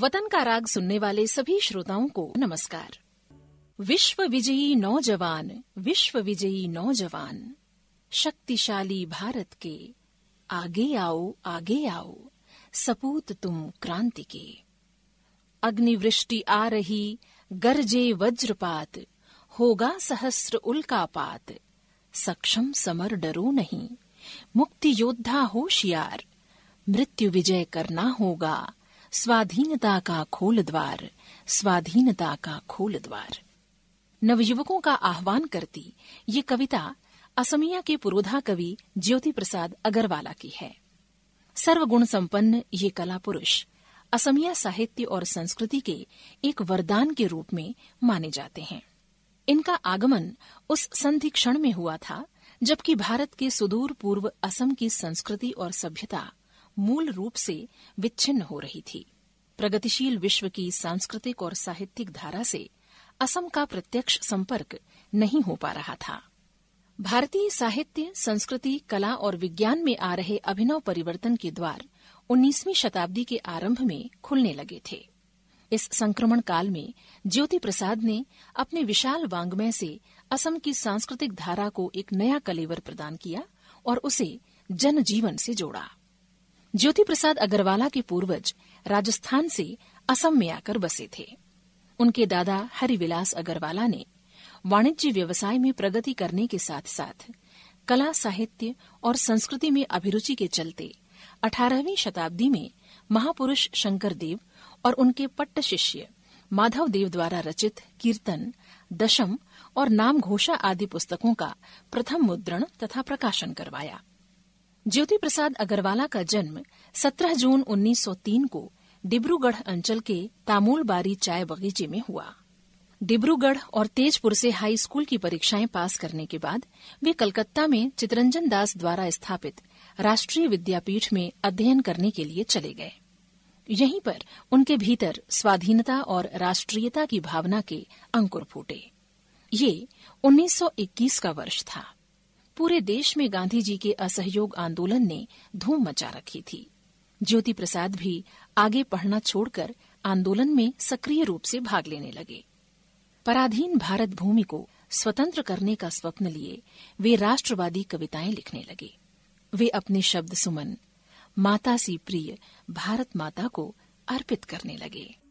वतन का राग सुनने वाले सभी श्रोताओं को नमस्कार। विश्व विजयी नौजवान, विश्व विजयी नौजवान, शक्तिशाली भारत के, आगे आओ आगे आओ, सपूत तुम क्रांति के। अग्निवृष्टि आ रही, गरजे वज्रपात, होगा सहस्र उल्कापात, सक्षम समर डरो नहीं, मुक्ति योद्धा होशियार, मृत्यु विजय करना होगा, स्वाधीनता का खोल द्वार, स्वाधीनता का खोल द्वार। नवयुवकों का आह्वान करती ये कविता असमिया के पुरोधा कवि ज्योति प्रसाद अगरवाला की है। सर्वगुण संपन्न ये कला पुरुष असमिया साहित्य और संस्कृति के एक वरदान के रूप में माने जाते हैं। इनका आगमन उस संधि क्षण में हुआ था जबकि भारत के सुदूर पूर्व असम की संस्कृति और सभ्यता मूल रूप से विच्छिन्न हो रही थी। प्रगतिशील विश्व की सांस्कृतिक और साहित्यिक धारा से असम का प्रत्यक्ष संपर्क नहीं हो पा रहा था। भारतीय साहित्य, संस्कृति, कला और विज्ञान में आ रहे अभिनव परिवर्तन के द्वार 19वीं शताब्दी के आरंभ में खुलने लगे थे। इस संक्रमण काल में ज्योति प्रसाद ने अपने विशाल वाङ्मय से असम की सांस्कृतिक धारा को एक नया कलेवर प्रदान किया और उसे जनजीवन से जोड़ा। ज्योति प्रसाद अगरवाला के पूर्वज राजस्थान से असम में आकर बसे थे। उनके दादा हरिविलास अगरवाला ने वाणिज्य व्यवसाय में प्रगति करने के साथ साथ कला, साहित्य और संस्कृति में अभिरुचि के चलते 18वीं शताब्दी में महापुरुष शंकर देव और उनके पट्ट शिष्य माधव देव द्वारा रचित कीर्तन, दशम और नामघोषा आदि पुस्तकों का प्रथम मुद्रण तथा प्रकाशन करवाया। ज्योति प्रसाद अगरवाला का जन्म 17 जून 1903 को डिब्रूगढ़ अंचल के तामूलबारी चाय बगीचे में हुआ। डिब्रूगढ़ और तेजपुर से हाई स्कूल की परीक्षाएं पास करने के बाद वे कलकत्ता में चितरंजन दास द्वारा स्थापित राष्ट्रीय विद्यापीठ में अध्ययन करने के लिए चले गए। यहीं पर उनके भीतर स्वाधीनता और राष्ट्रीयता की भावना के अंकुर फूटे। ये 1921 का वर्ष था। पूरे देश में गांधी जी के असहयोग आंदोलन ने धूम मचा रखी थी। ज्योति प्रसाद भी आगे पढ़ना छोड़कर आंदोलन में सक्रिय रूप से भाग लेने लगे। पराधीन भारत भूमि को स्वतंत्र करने का स्वप्न लिए वे राष्ट्रवादी कविताएं लिखने लगे। वे अपने शब्द सुमन माता सी प्रिय भारत माता को अर्पित करने लगे।